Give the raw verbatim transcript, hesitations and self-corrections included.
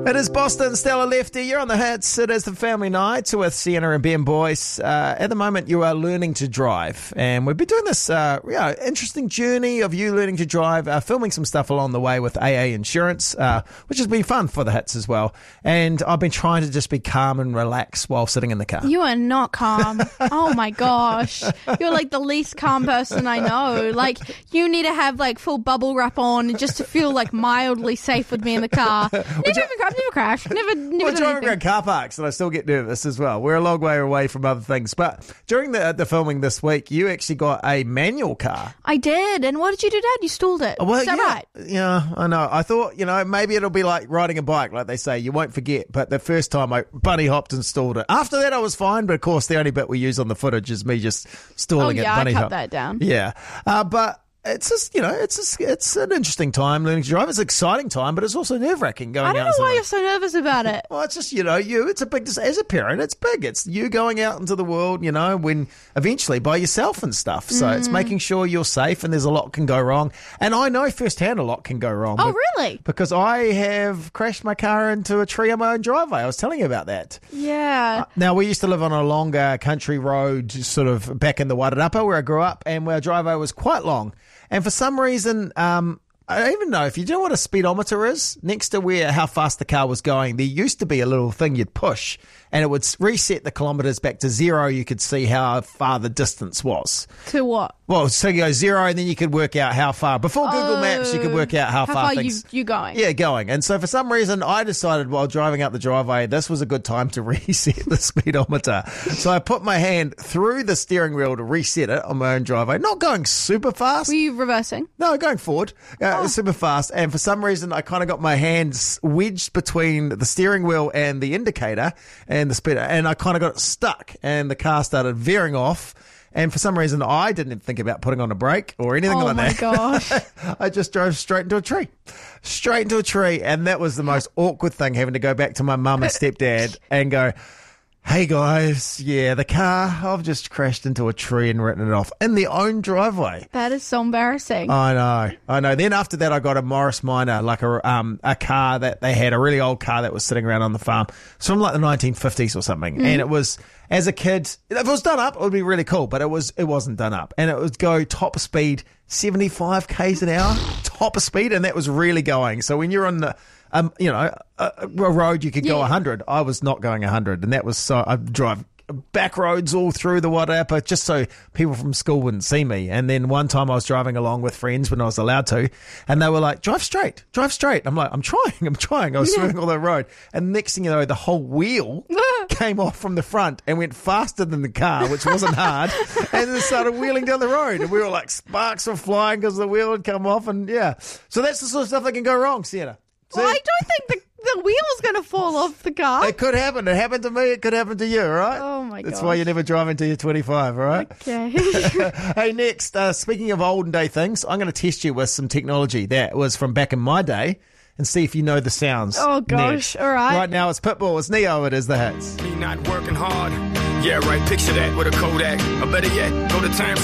It is Boston, Stella Lefty. You're on the hits. It is the family night with Sienna and Ben Boyce. Uh, at the moment, you are learning to drive. And we've been doing this uh, you know, interesting journey of you learning to drive, uh, filming some stuff along the way with A A Insurance, uh, which has been fun for the hits as well. And I've been trying to just be calm and relax while sitting in the car. You are not calm. Oh, my gosh. You're like the least calm person I know. Like, you need to have like full bubble wrap on just to feel like mildly safe with me in the car. Never even I've never crashed. Never, never We're done driving anything. around car parks and I still get nervous as well. We're a long way away from other things. But during the the filming this week, you actually got a manual car. I did. And what did you do, Dad? You stalled it. Well, Is that yeah, right? Yeah, I know. I thought, you know, maybe it'll be like riding a bike, like they say. You won't forget. But the first time I bunny hopped and stalled it. After that, I was fine. But of course, the only bit we use on the footage is me just stalling Oh, it. yeah, I bunny cut hop. that down. Yeah. Uh, but it's just, you know, it's just, it's an interesting time learning to drive. It's an exciting time, but it's also nerve-wracking going I out. don't know into why the- you're so nervous about it. Well, it's just, you know, you, it's a big, as a parent, it's big. It's you going out into the world, you know, when eventually by yourself and stuff. So Mm. it's making sure you're safe and there's a lot can go wrong. And I know firsthand a lot can go wrong. Oh, Be- really? Because I have crashed my car into a tree on my own driveway. I was telling you about that. Yeah. Now, we used to live on a longer country road sort of back in the Wairarapa where I grew up, and our driveway was quite long. And for some reason, um, I don't even know if you know what a speedometer is. Next to where how fast the car was going, there used to be a little thing you'd push, and it would s- reset the kilometres back to zero. You could see how far the distance was. To what? Well, so you go zero, and then you could work out how far. Before Google Oh, Maps, you could work out how, How far, far things. you, you going? Yeah, going. And so for some reason, I decided while driving up the driveway, this was a good time to reset the speedometer. So I put my hand through the steering wheel to reset it on my own driveway. Not going super fast. Were you reversing? No, going forward. Uh, Oh. Super fast. And for some reason, I kind of got my hands wedged between the steering wheel and the indicator and the speedo. And I kind of got it stuck. And the car started veering off. And for some reason, I didn't think about putting on a brake or anything Oh like my that. gosh. I just drove straight into a tree. Straight into a tree. And that was the most awkward thing, having to go back to my mum and stepdad and go, hey guys, yeah, the car, I've just crashed into a tree and written it off in the own driveway. That is so embarrassing. I know, I know. Then after that, I got a Morris Minor, like a um a car that they had, a really old car that was sitting around on the farm. It's from like the nineteen fifties or something. And it was, as a kid, if it was done up, it would be really cool, but it was it wasn't done up. And it would go top speed, seventy-five kays an hour, top speed, and that was really going. So when you're on the Um, you know, a, a road you could go Yeah. one hundred. I was not going one hundred, and that was so. I drive back roads all through the Wairarapa just so people from school wouldn't see me. And then one time I was driving along with friends when I was allowed to, and they were like, "Drive straight, drive straight." I'm like, "I'm trying, I'm trying." I was swerving all the road, and next thing you know, the whole wheel came off from the front and went faster than the car, which wasn't hard, and then started wheeling down the road, and we were like, sparks were flying because the wheel had come off, and yeah. So that's the sort of stuff that can go wrong, Sienna. Well, I don't think the, the wheel's going to fall off the car. It could happen. It happened to me. It could happen to you, all right? Oh, my That's gosh. why you never drive until you're twenty-five, all right? Okay. Hey, next, uh, speaking of olden day things, I'm going to test you with some technology that was from back in my day and see if you know the sounds. Oh, gosh. next. All right. Right now, it's Pitbull. It's Neo. It is the hits. Me not working hard. Yeah, right. Picture that with a Kodak. Or better yet, go to time